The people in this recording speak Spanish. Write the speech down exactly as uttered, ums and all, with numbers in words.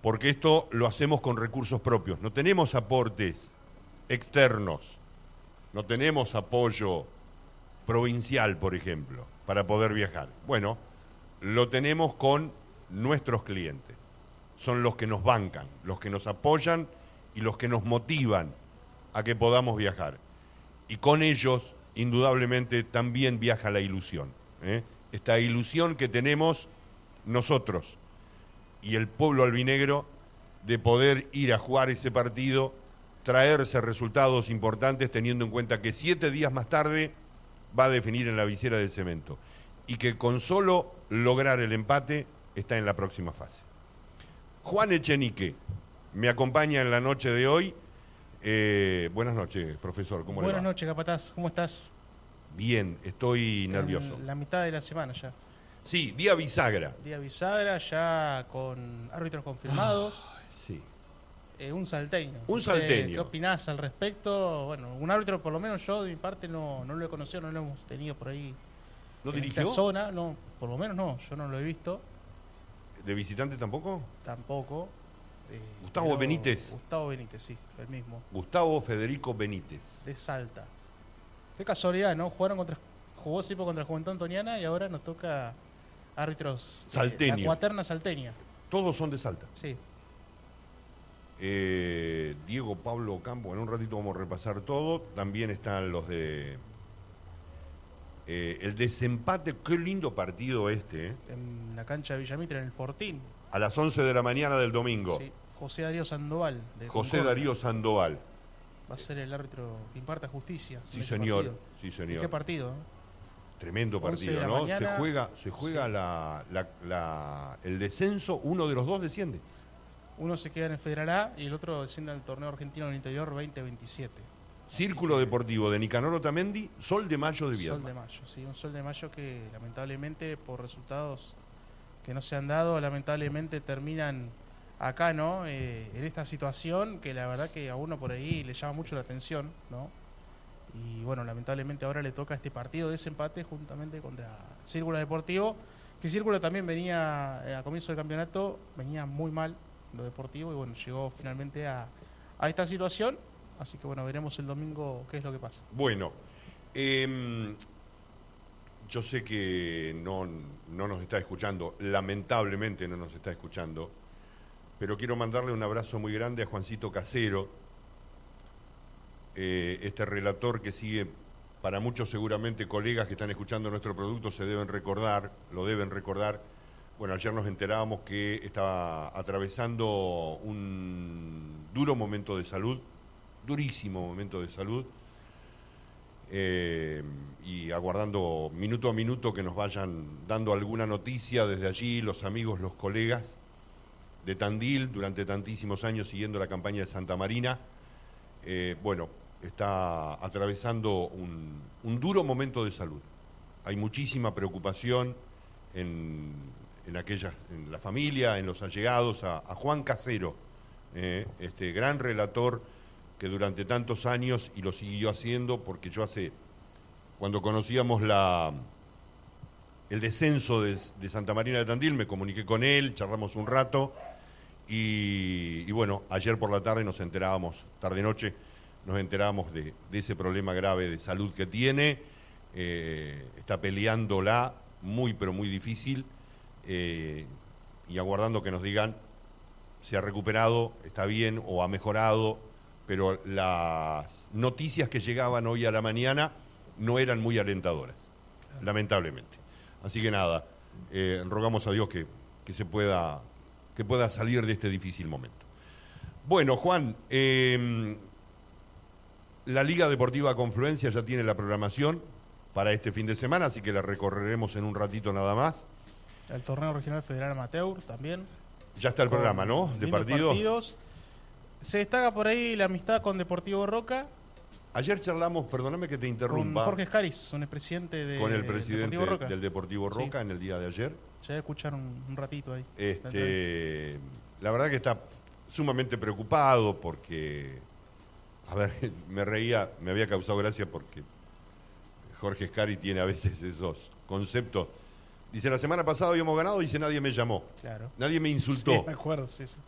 porque esto lo hacemos con recursos propios. No tenemos aportes externos, no tenemos apoyo provincial, por ejemplo, para poder viajar. Bueno, lo tenemos con nuestros clientes. Son los que nos bancan, los que nos apoyan y los que nos motivan a que podamos viajar. Y con ellos, indudablemente, también viaja la ilusión, ¿eh? Esta ilusión que tenemos nosotros y el pueblo albinegro de poder ir a jugar ese partido, traerse resultados importantes, teniendo en cuenta que siete días más tarde va a definir en la visera del cemento y que con solo lograr el empate está en la próxima fase. Juan Echenique me acompaña en la noche de hoy. Eh, buenas noches, profesor. ¿Cómo le va? Buenas noches, capataz. ¿Cómo estás? Bien, estoy nervioso. En la mitad de la semana ya. Sí, día bisagra. Día bisagra, ya con árbitros confirmados. Ay, sí. Eh, un salteño. Un No sé, salteño. ¿Qué opinás al respecto? Bueno, un árbitro, por lo menos yo, de mi parte, no, no lo he conocido, no lo hemos tenido por ahí. ¿No en dirigió? esta zona, no, por lo menos no, yo no lo he visto. ¿De visitante tampoco? Tampoco. Eh, Gustavo pero- Benítez. Gustavo Benítez, sí, el mismo. Gustavo Federico Benítez. De Salta. Qué casualidad, ¿no? Jugaron contra, jugó Sipo contra Juventud Antoniana y ahora nos toca árbitros eh, Salteño. la cuaterna salteña. Todos son de Salta. Sí. Eh, Diego Pablo Campo, en un ratito vamos a repasar todo. También están los de... Eh, el desempate, qué lindo partido este, ¿eh? En la cancha de Villamitra, en el Fortín. A las once de la mañana del domingo. Sí. José Darío Sandoval. De José Concordia. Darío Sandoval. Va a ser el árbitro que imparta justicia. Sí, en ese señor. partido. Sí, ¿Y señor. qué partido? eh? Tremendo once partido, de la ¿no? mañana. Se juega, se juega Sí. la, la, la- el descenso, uno de los dos desciende. Uno se queda en el Federal A y el otro desciende al torneo argentino del interior veinte veintisiete. Círculo que- Deportivo de Nicanor Otamendi, Sol de Mayo de Sol Viedma. de Mayo, sí, un Sol de Mayo que lamentablemente por resultados que no se han dado, lamentablemente terminan acá, ¿no? Eh, en esta situación que la verdad que a uno por ahí le llama mucho la atención, ¿no? Y bueno, lamentablemente ahora le toca este partido de desempate juntamente contra Círculo Deportivo, que Círculo también venía eh, a comienzo del campeonato, venía muy mal lo deportivo y bueno, llegó finalmente a, a esta situación, así que bueno, veremos el domingo qué es lo que pasa. Bueno, eh, yo sé que no, no nos está escuchando, lamentablemente no nos está escuchando, pero quiero mandarle un abrazo muy grande a Juancito Casero, eh, este relator que sigue, para muchos seguramente colegas que están escuchando nuestro producto se deben recordar, lo deben recordar. Bueno, ayer nos enterábamos que estaba atravesando un duro momento de salud, durísimo momento de salud, eh, y aguardando minuto a minuto que nos vayan dando alguna noticia desde allí, los amigos, los colegas de Tandil, durante tantísimos años siguiendo la campaña de Santa Marina. Eh, bueno, está atravesando un, un duro momento de salud. Hay muchísima preocupación en, en aquellas, en la familia, en los allegados, a, a Juan Casero, eh, este gran relator que durante tantos años, y lo siguió haciendo, porque yo hace, cuando conocíamos la el descenso de, de Santa Marina de Tandil, me comuniqué con él, charlamos un rato, y, y bueno, ayer por la tarde nos enterábamos, tarde-noche, nos enterábamos de, de ese problema grave de salud que tiene, eh, está peleándola, muy pero muy difícil, eh, y aguardando que nos digan si ha recuperado, está bien o ha mejorado, pero las noticias que llegaban hoy a la mañana no eran muy alentadoras, claro, lamentablemente. Así que nada, eh, rogamos a Dios que, que se pueda, que pueda salir de este difícil momento. Bueno, Juan, eh, la Liga Deportiva Confluencia ya tiene la programación para este fin de semana, así que la recorreremos en un ratito nada más. El torneo regional federal amateur también. Ya está el programa, ¿no? De partidos. partidos. Se destaca por ahí la amistad con Deportivo Roca. Ayer charlamos, perdóname que te interrumpa. Con Jorge Escaris, un expresidente de, con el presidente del Deportivo Roca, del Deportivo Roca sí, en el día de ayer. Ya escucharon un, un ratito ahí. Este, la verdad que está sumamente preocupado porque, a ver, me reía, me había causado gracia porque Jorge Escaris tiene a veces esos conceptos. Dice, la semana pasada habíamos ganado, dice, nadie me llamó. Claro. Nadie me insultó. Sí, me acuerdo, sí, sí.